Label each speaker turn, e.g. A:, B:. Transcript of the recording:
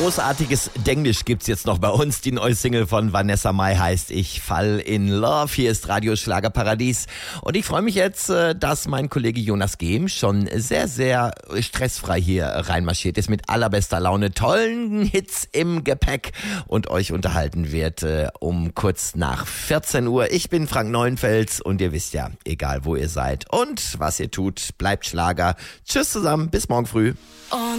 A: Großartiges Denglisch gibt's jetzt noch bei uns. Die neue Single von Vanessa Mai heißt Ich fall in love. Hier ist Radio Schlagerparadies. Und ich freue mich jetzt, dass mein Kollege Jonas Gehm schon sehr, sehr stressfrei hier reinmarschiert ist. Mit allerbester Laune, tollen Hits im Gepäck und euch unterhalten wird um kurz nach 14 Uhr. Ich bin Frank Neuenfels und ihr wisst ja, egal wo ihr seid und was ihr tut, bleibt Schlager. Tschüss zusammen, bis morgen früh.